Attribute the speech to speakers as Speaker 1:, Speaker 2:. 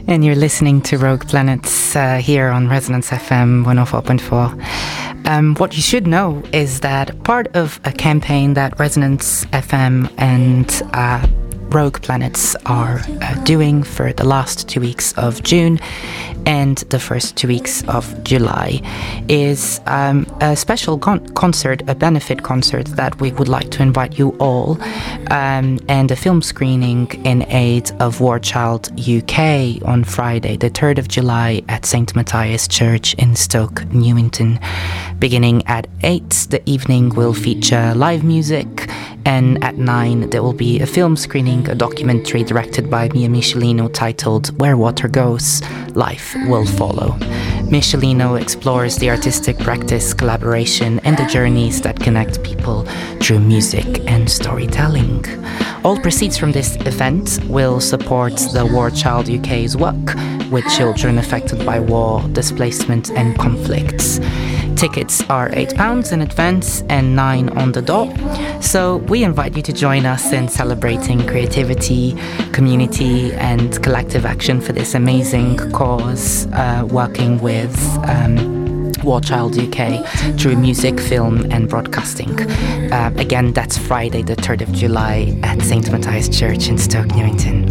Speaker 1: And you're listening to Rogue Planets here on Resonance FM 104.4. What you should know is that part of a campaign that Resonance FM and Rogue Planets are doing for the last 2 weeks of June and the first 2 weeks of July is a special concert, a benefit concert that we would like to invite you all, and a film screening in aid of War Child UK on Friday, the 3rd of July at St. Matthias Church in Stoke Newington. Beginning at 8, the evening will feature live music, and at 9 there will be a film screening, a documentary directed by Mia Michelino titled Where Water Goes, Life Will Follow. Michelino explores the artistic practice, collaboration and the journeys that connect people through music and storytelling. All proceeds from this event will support the War Child UK's work with children affected by war, displacement and conflicts. Tickets are £8 in advance and £9 on the dot. So we invite you to join us in celebrating creativity, community and collective action for this amazing cause, working with War Child UK through music, film and broadcasting. Again, that's Friday the 3rd of July at St. Matthias Church in Stoke Newington.